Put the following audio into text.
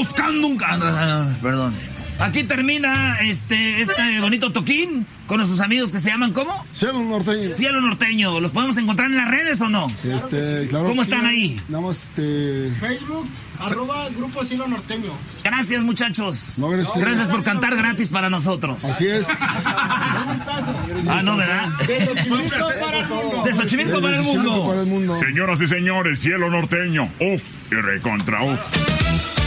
buscando un... Perdón. Aquí termina este bonito toquín con nuestros amigos que se llaman, ¿cómo? Cielo Norteño. Cielo Norteño. ¿Los podemos encontrar en las redes o no? Claro. ¿Cómo están ahí? Facebook, @Grupo Cielo Norteño. Gracias, muchachos. No, gracias por cantar gratis para nosotros. Así es. No, ¿verdad? De Xochimilco para el mundo. De Xochimilco para el mundo. Para el mundo. Señoras y señores, Cielo Norteño. Uf y recontra uf.